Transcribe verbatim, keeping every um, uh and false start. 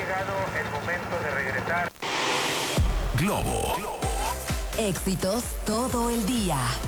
llegado el momento de regresar. Globo. Éxitos todo el día.